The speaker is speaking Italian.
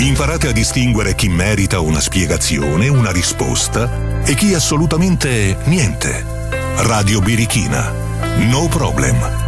Imparate a distinguere chi merita una spiegazione, una risposta e chi assolutamente niente. Radio Birichina. No problem.